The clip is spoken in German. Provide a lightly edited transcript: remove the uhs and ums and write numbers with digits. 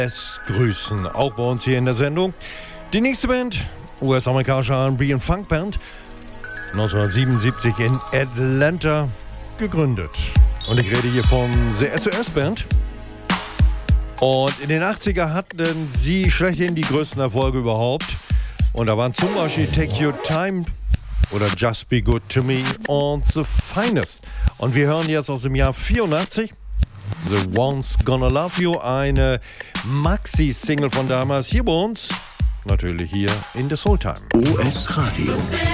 Es grüßen, auch bei uns hier in der Sendung. Die nächste Band, US-amerikanische R&B- und Funkband, 1977 in Atlanta gegründet. Und ich rede hier von The SOS Band. Und in den 80er hatten sie schlechthin die größten Erfolge überhaupt. Und da waren zum Beispiel Take Your Time oder Just Be Good To Me und The Finest. Und wir hören jetzt aus dem Jahr 84 The One's Gonna Love You, eine Maxi-Single von damals hier bei uns, natürlich hier in The Soul Time. US Radio.